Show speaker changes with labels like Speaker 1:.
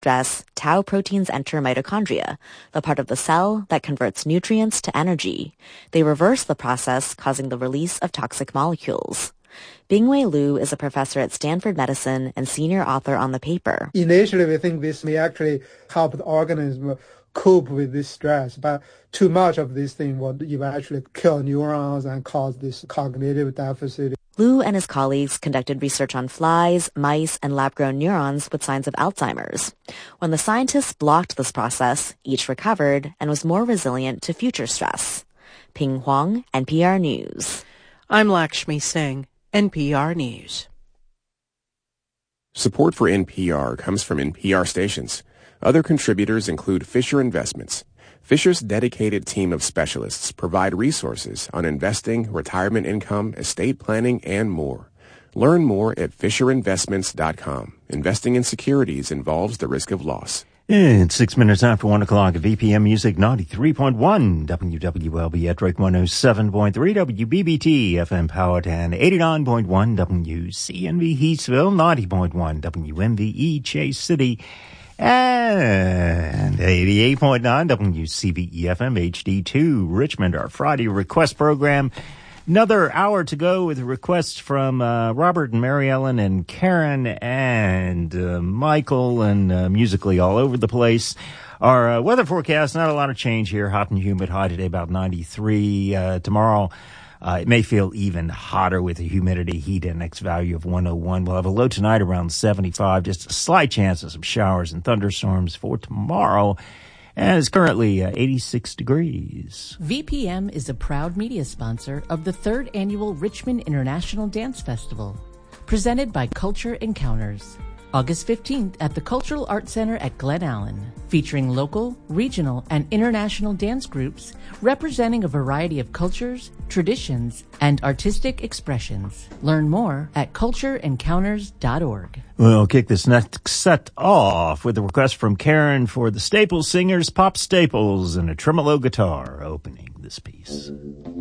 Speaker 1: stress, tau proteins enter mitochondria, the part of the cell that converts nutrients to energy. They reverse the process, causing the release of toxic molecules. Bingwei Liu is a professor at Stanford Medicine and senior author on the paper.
Speaker 2: Initially, we think this may actually help the organism cope with this stress, but too much of this thing will eventually kill neurons and cause this cognitive deficit.
Speaker 1: Liu and his colleagues conducted research on flies, mice, and lab-grown neurons with signs of Alzheimer's. When the scientists blocked this process, each recovered and was more resilient to future stress. Ping Huang, NPR News.
Speaker 3: I'm Lakshmi Singh, NPR News.
Speaker 4: Support for NPR comes from NPR stations. Other contributors include Fisher Investments. Fisher's dedicated team of specialists provide resources on investing, retirement income, estate planning, and more. Learn more at FisherInvestments.com. Investing in securities involves the risk of loss.
Speaker 5: It's 6 minutes after 1 o'clock at VPM Music 93.1, WWLB at Drake 107.3, WBBT FM Powhatan 89.1, WCNV Heatsville 90.1, WMVE Chase City, and 88.9 WCBE-FM HD2 Richmond. Our Friday request program. Another hour to go with requests from Robert and Mary Ellen and Karen and Michael and musically all over the place. Our weather forecast, not a lot of change here. Hot and humid, high today about 93. Tomorrow it may feel even hotter with the humidity, heat index value of 101. We'll have a low tonight around 75. Just a slight chance of some showers and thunderstorms for tomorrow. And it's currently 86 degrees.
Speaker 6: VPM is a proud media sponsor of the 3rd Annual Richmond International Dance Festival, presented by Culture Encounters. August 15th at the Cultural Arts Center at Glen Allen, featuring local, regional, and international dance groups representing a variety of cultures, traditions, and artistic expressions. Learn more at cultureencounters.org.
Speaker 5: We'll kick this next set off with a request from Karen for the Staples Singers, Pop Staples, and a tremolo guitar opening this piece.